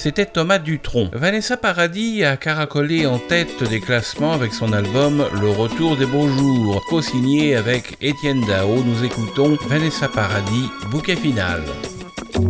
c'était Thomas Dutronc. Vanessa Paradis a caracolé en tête des classements avec son album Le Retour des Beaux Jours. Co-signé avec Étienne Dao, nous écoutons Vanessa Paradis, bouquet final.